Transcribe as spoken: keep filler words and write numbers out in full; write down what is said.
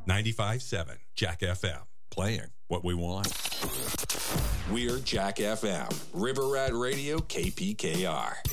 ninety-five point seven Jack F M. Playing what we want. We're Jack F M. River Rat Radio, K P K R.